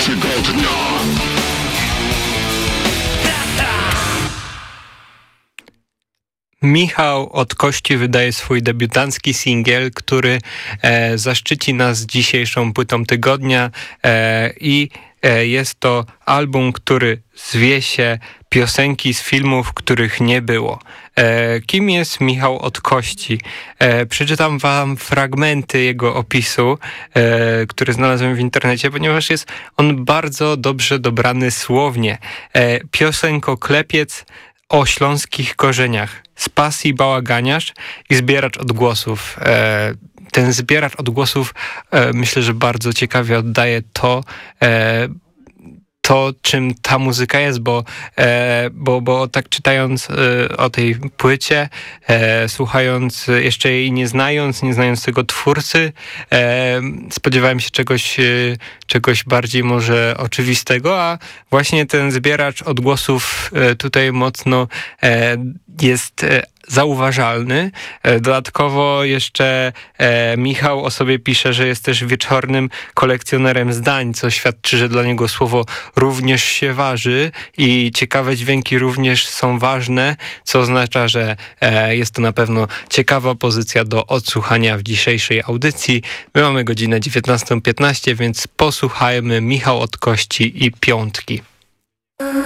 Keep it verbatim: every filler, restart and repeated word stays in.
Tygodnia. Michał od Kości wydaje swój debiutancki singiel, który e, zaszczyci nas dzisiejszą płytą tygodnia e, i e, jest to album, który zwie się Piosenki z filmów, których nie było. E, kim jest Michał od Kości? E, przeczytam wam fragmenty jego opisu, e, który znalazłem w internecie, ponieważ jest on bardzo dobrze dobrany słownie. E, piosenkoklepiec o śląskich korzeniach, z pasji bałaganiarz i zbieracz odgłosów. E, ten zbieracz odgłosów e, myślę, że bardzo ciekawie oddaje to, e, to, czym ta muzyka jest, bo, e, bo, bo tak czytając e, o tej płycie, e, słuchając, jeszcze jej nie znając, nie znając tego twórcy, e, spodziewałem się czegoś, e, czegoś bardziej może oczywistego, a właśnie ten zbieracz odgłosów e, tutaj mocno e, jest e, zauważalny. Dodatkowo jeszcze e, Michał o sobie pisze, że jest też wieczornym kolekcjonerem zdań, co świadczy, że dla niego słowo również się waży i ciekawe dźwięki również są ważne, co oznacza, że e, jest to na pewno ciekawa pozycja do odsłuchania w dzisiejszej audycji. My mamy godzinę dziewiętnastą piętnaście, więc posłuchajmy Michał od Kości i Piątki.